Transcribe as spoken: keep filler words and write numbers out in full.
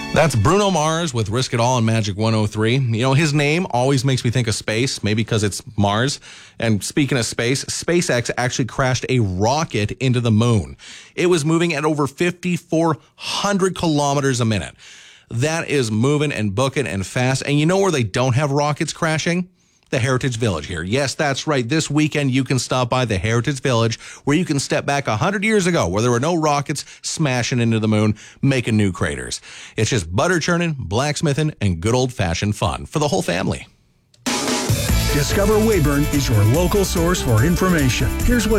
That's Bruno Mars with Risk It All on Magic one oh three. You know, his name always makes me think of space, maybe because it's Mars. And speaking of space, SpaceX actually crashed a rocket into the moon. It was moving at over fifty-four hundred kilometers a minute. That is moving and booking and fast. And you know where they don't have rockets crashing? The Heritage Village here. Yes, that's right. This weekend, you can stop by the Heritage Village, where you can step back one hundred years ago, where there were no rockets smashing into the moon, making new craters. It's just butter churning, blacksmithing, and good old-fashioned fun for the whole family. Discover Weyburn is your local source for information. Here's what